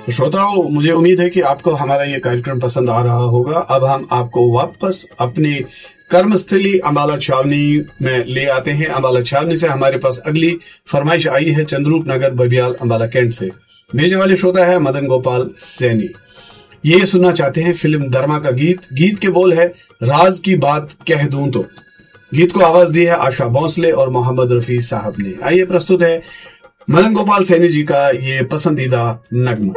तो श्रोताओं, मुझे उम्मीद है कि आपको हमारा ये कार्यक्रम पसंद आ रहा होगा। अब हम आपको वापस अपनी कर्मस्थली अम्बाला छावनी में ले आते हैं। अम्बाला छावनी से हमारे पास अगली फरमाइश आई है चंद्रूप नगर बबियाल अम्बाला कैंट से। भेजने वाले श्रोता है मदन गोपाल सैनी। ये सुनना चाहते हैं फिल्म दरमा का गीत के बोल है राज की बात कह दूं तो। गीत को आवाज दी है आशा भोंसले और मोहम्मद रफी साहब ने। आइए प्रस्तुत है मदन गोपाल सैनी जी का ये पसंदीदा नगमा।